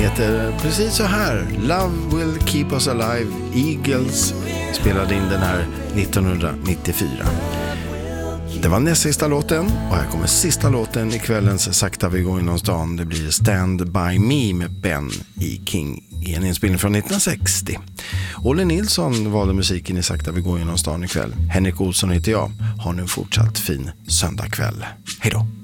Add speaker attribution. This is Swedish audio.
Speaker 1: heter precis så här: Love Will Keep Us Alive. Eagles spelade in den här 1994. Det var näst sista låten, och här kommer sista låten i kvällens Sakta vi går inom stan. Det blir Stand By Me med Ben E. King i en inspelning från 1960. Olle Nilsson valde musiken i Sakta vi går inom stan ikväll. Henrik Olsson heter jag. Ha nu en fortsatt fin söndagkväll. Hej då!